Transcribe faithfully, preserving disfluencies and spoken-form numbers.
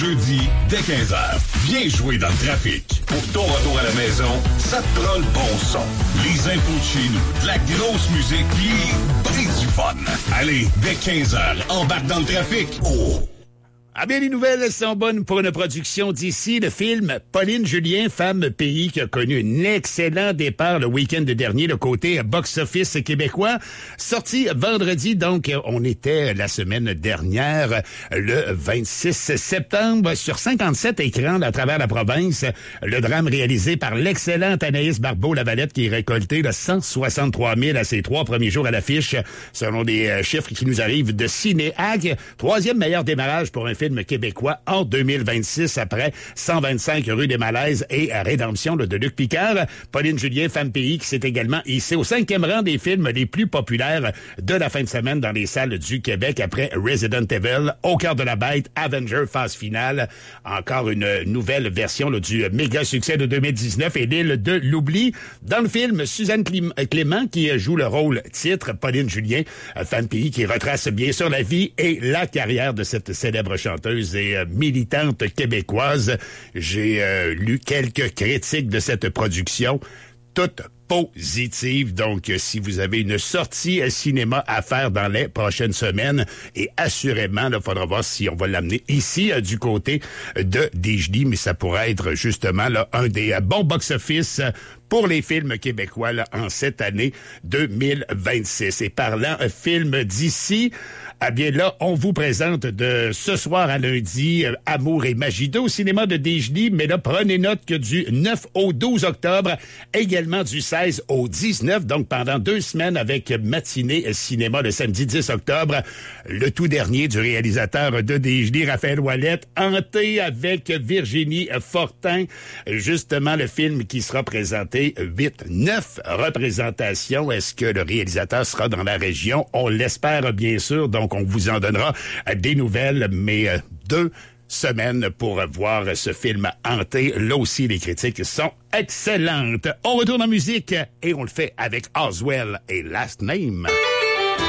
Jeudi, dès quinze heures, viens jouer dans le trafic. Pour ton retour à la maison, ça te prend le bon son. Les infos de chez nous, de la grosse musique, puis brise du fun. Allez, dès quinze heures, embarque dans le trafic. Oh! Ah bien, les nouvelles sont bonnes pour une production d'ici. Le film Pauline Julien, Femme Pays, qui a connu un excellent départ le week-end dernier, le côté box-office québécois. Sorti vendredi, donc on était la semaine dernière, le vingt-six septembre, sur cinquante-sept écrans à travers la province. Le drame réalisé par l'excellente Anaïs Barbeau-Lavalette, qui récolté le cent soixante-trois mille à ses trois premiers jours à l'affiche, selon des chiffres qui nous arrivent de Cinéag. Troisième meilleur démarrage pour un film québécois en deux mille vingt-six après cent vingt-cinq rue des Malaises et Rédemption là, de Luc Picard. Pauline Julien, Femme Pays, qui s'est également hissée au cinquième rang des films les plus populaires de la fin de semaine dans les salles du Québec après Resident Evil, Au cœur de la bête, Avenger, phase finale. Encore une nouvelle version là, du méga succès de deux mille dix-neuf et l'île de l'oubli. Dans le film, Suzanne Clément qui joue le rôle titre, Pauline Julien, Femme Pays, qui retrace bien sûr la vie et la carrière de cette célèbre chanteuse et euh, militante québécoise. J'ai euh, lu quelques critiques de cette production, toutes positives. Donc, euh, si vous avez une sortie à cinéma à faire dans les prochaines semaines, et assurément, il faudra voir si on va l'amener ici, euh, du côté de Desjardins, mais ça pourrait être justement là, un des euh, bons box-office euh, pour les films québécois là, en cette année deux mille vingt-six. Et parlant euh, film d'ici, ah bien là, on vous présente de ce soir à lundi euh, Amour et magie deux au cinéma de Desjardins, mais là, prenez note que du neuf au douze octobre, également du seize au dix-neuf, donc pendant deux semaines avec matinée cinéma le samedi dix octobre, le tout dernier du réalisateur de Desjardins, Raphaël Ouellette, Hanté avec Virginie Fortin, justement le film qui sera présenté huit neuf représentations. Est-ce que le réalisateur sera dans la région? On l'espère bien sûr, donc on vous en donnera des nouvelles, mais euh, deux semaines pour voir ce film Hanté. Là aussi, les critiques sont excellentes. On retourne en musique et on le fait avec Oswell et Last Name.